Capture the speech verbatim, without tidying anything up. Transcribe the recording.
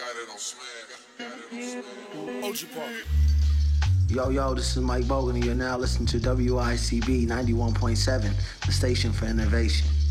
O G Park. Yo, yo, this is Mike Bogan, and you're now listening to W I C B ninety-one point seven, the station for innovation.